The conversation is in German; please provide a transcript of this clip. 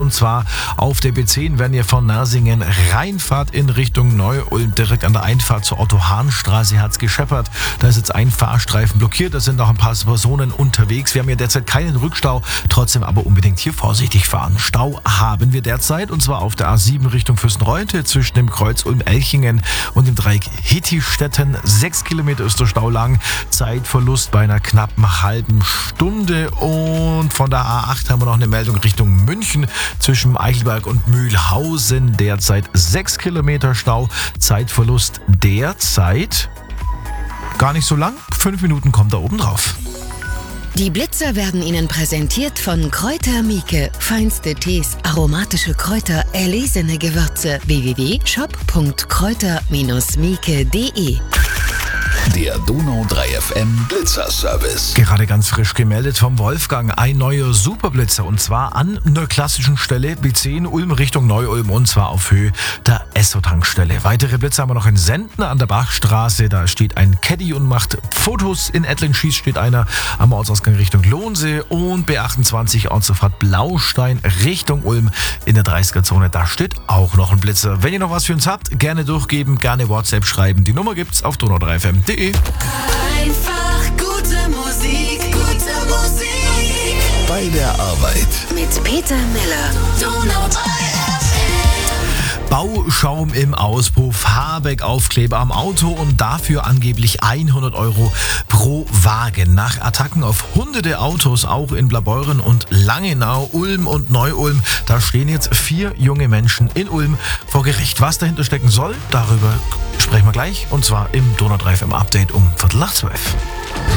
und zwar auf der B10, wenn ihr von Nersingen reinfahrt in Richtung Neu-Ulm, direkt an der Einfahrt zur Otto-Hahn-Straße hat's gescheppert. Da ist jetzt ein Fahrstreifen blockiert, da sind auch ein paar Personen unterwegs. Wir haben ja derzeit keinen Rückstau, trotzdem aber unbedingt hier vorsichtig fahren. Stau haben wir derzeit und zwar auf der A7 Richtung Fürstenreute zwischen dem Kreuz Ulm-Elchingen und dem Dreieck Hittistetten. 6 Kilometer ist der Stau lang, Zeitverlust bei einer knappen halben Stunde. Und von der A8 haben wir noch eine Meldung Richtung München zwischen Eichelberg und Mühlhausen. Derzeit 6 Kilometer Stau, Zeitverlust derzeit gar nicht so lang. 5 Minuten kommt da oben drauf. Die Blitzer werden Ihnen präsentiert von Kräuter Mieke. Feinste Tees, aromatische Kräuter, erlesene Gewürze. www.shop.kräuter-mieke.de. Der Donau 3 FM Blitzer-Service. Gerade ganz frisch gemeldet vom Wolfgang. Ein neuer Superblitzer und zwar an einer klassischen Stelle B10 Ulm Richtung Neu-Ulm und zwar auf Höhe der Esso-Tankstelle. Weitere Blitzer haben wir noch in Senden an der Bachstraße. Da steht ein Caddy und macht Fotos. In Ettling-Schieß steht einer am Ortsausgang Richtung Lohnsee und B28 Ortsauffahrt Blaustein Richtung Ulm in der 30er-Zone. Da steht auch noch ein Blitzer. Wenn ihr noch was für uns habt, gerne durchgeben, gerne WhatsApp schreiben. Die Nummer gibt's auf donau3fm.de. Einfach gute Musik, gute Musik. Bei der Arbeit. Mit Peter Miller. Donau 3 FM. Bauschaum im Auspuff, Habeck-Aufkleber am Auto und dafür angeblich 100 € pro Wagen. Nach Attacken auf hunderte Autos, auch in Blaubeuren und Langenau, Ulm und Neu-Ulm, da stehen jetzt 4 junge Menschen in Ulm vor Gericht. Was dahinter stecken soll, darüber sprechen wir gleich und zwar im Donau 3 FM Update um 11:45.